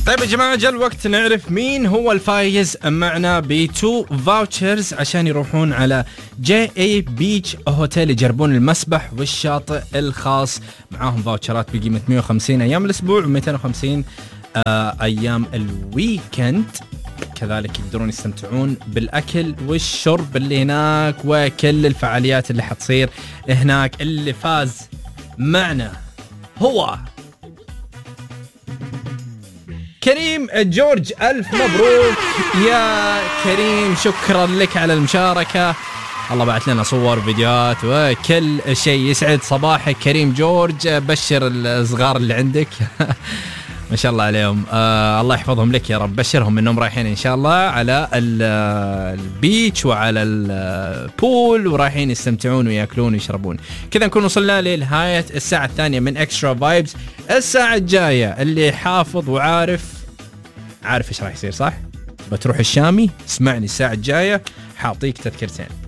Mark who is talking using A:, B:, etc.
A: طيب يا جماعة، جاء الوقت نعرف مين هو الفايز معنا ب2 فاوتشرز عشان يروحون على JA بيتش هوتيل يجربون المسبح والشاطئ الخاص. معاهم فاوتشرات بقيمة 150 أيام الأسبوع و250 أيام الويكند. كذلك يقدرون يستمتعون بالأكل والشرب اللي هناك وكل الفعاليات اللي حتصير هناك. اللي فاز معنا هو كريم جورج. ألف مبروك يا كريم، شكرا لك على المشاركة. الله بعت لنا صور فيديوهات وكل شيء. يسعد صباحك كريم جورج. بشر الصغار اللي عندك ما شاء الله عليهم، الله يحفظهم لك يا رب. بشرهم انهم رايحين ان شاء الله على البيتش وعلى البول ورايحين يستمتعون وياكلون ويشربون. كذا نكون وصلنا لنهاية الساعة الثانية من اكسترا فايبز. الساعة الجاية اللي حافظ وعارف ايش راح يصير، صح؟ بتروح الشامي، اسمعني الساعة الجاية حاعطيك تذكرتين.